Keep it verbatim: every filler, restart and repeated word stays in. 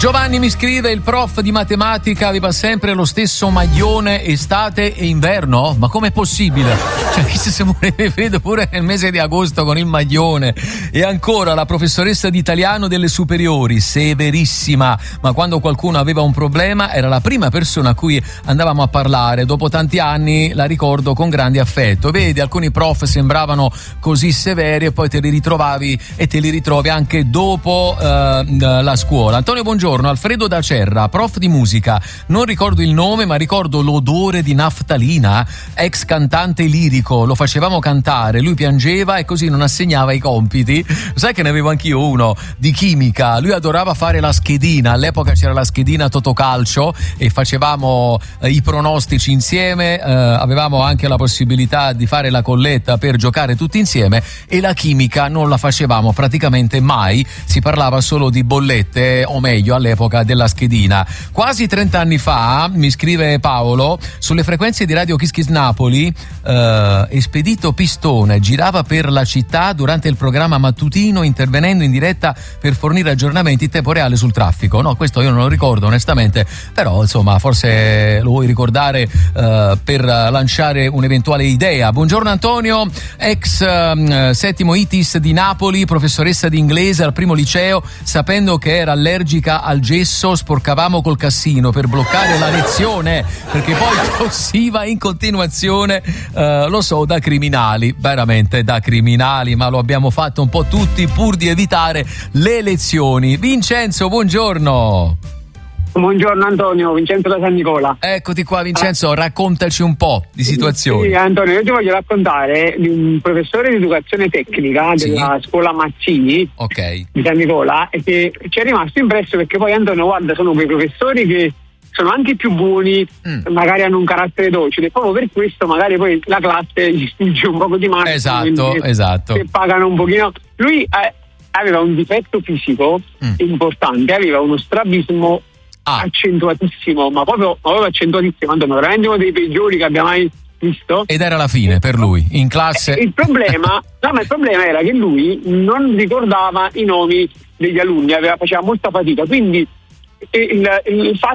Giovanni mi scrive: il prof di matematica aveva sempre lo stesso maglione estate e inverno? Ma com'è possibile? Cioè, chi se ne vedo pure nel mese di agosto con il maglione. E ancora la professoressa di italiano delle superiori, severissima, ma quando qualcuno aveva un problema era la prima persona a cui andavamo a parlare. Dopo tanti anni la ricordo con grande affetto. Vedi, alcuni prof sembravano così severi e poi te li ritrovavi e te li ritrovi anche dopo eh, la scuola. Antonio, buongiorno. Alfredo da Cerra, prof di musica, non ricordo il nome ma ricordo l'odore di naftalina, ex cantante lirico, lo facevamo cantare, lui piangeva e così non assegnava i compiti. Sai che ne avevo anch'io uno di chimica, lui adorava fare la schedina, all'epoca c'era la schedina Totocalcio e facevamo eh, i pronostici insieme, eh, avevamo anche la possibilità di fare la colletta per giocare tutti insieme e la chimica non la facevamo praticamente mai, si parlava solo di bollette, o meglio all'epoca della schedina. Quasi trenta anni fa, mi scrive Paolo, sulle frequenze di Radio Kiss Kiss Napoli eh, Espedito Pistone girava per la città durante il programma mattutino intervenendo in diretta per fornire aggiornamenti in tempo reale sul traffico. No, questo io non lo ricordo onestamente, però insomma forse lo vuoi ricordare eh, per lanciare un'eventuale idea. Buongiorno Antonio, ex eh, settimo I T I S di Napoli, professoressa di inglese al primo liceo, sapendo che era allergica al gesso sporcavamo col cassino per bloccare la lezione perché poi tossiva in continuazione, eh, lo so, da criminali, veramente da criminali, ma lo abbiamo fatto un po' tutti pur di evitare le lezioni. Vincenzo, buongiorno. Buongiorno Antonio, Vincenzo da San Nicola. Eccoti qua Vincenzo, ah. raccontaci un po' di situazioni. Sì, Antonio, io ti voglio raccontare di un professore di educazione tecnica sì. della scuola Mazzini okay. di San Nicola, e che ci è rimasto impresso perché poi Antonio, guarda, sono quei professori che sono anche più buoni, mm. magari hanno un carattere docile, e proprio per questo magari poi la classe gli spinge un po' di mano. Esatto, esatto. Che pagano un pochino. Lui eh, aveva un difetto fisico mm. importante, aveva uno strabismo Ah. accentuatissimo, ma proprio, ma proprio accentuatissimo, Antonio, veramente uno dei peggiori che abbia mai visto. Ed era la fine per lui, in classe. Il problema, no, ma il problema era che lui non ricordava i nomi degli alunni, aveva, faceva molta fatica, quindi il, il, il fatto